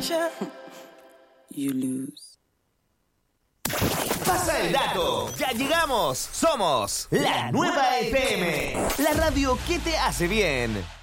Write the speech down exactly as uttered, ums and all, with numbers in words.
You lose. Pasa el dato. Ya llegamos. Somos la nueva F M. La radio que te hace bien.